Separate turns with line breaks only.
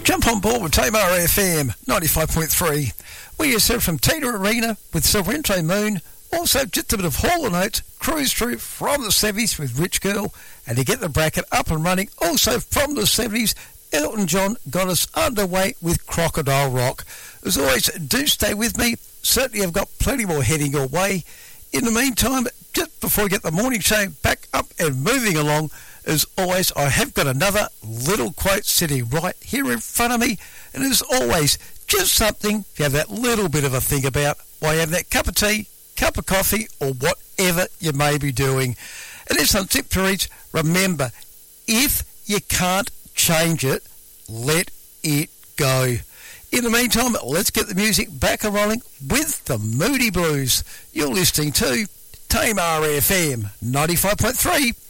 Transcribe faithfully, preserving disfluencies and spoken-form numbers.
Jump on board with Tamar F M ninety-five point three. We yourself from Tina Arena with Sorrento Moon. Also, just a bit of Hall and Oates, Cruise Through from the seventies with Rich Girl. And to get the bracket up and running, also from the seventies, Elton John got us underway with Crocodile Rock. As always, do stay with me. Certainly I've got plenty more heading your way. In the meantime, just before we get the morning show back up and moving along, as always, I have got another little quote sitting right here in front of me. And as always, just something you have that little bit of a think about while you have that cup of tea, cup of coffee, or whatever you may be doing. And this one tip to reach, remember, if you can't change it, let it go. In the meantime, let's get the music back and rolling with the Moody Blues. You're listening to Tamar F M ninety-five point three.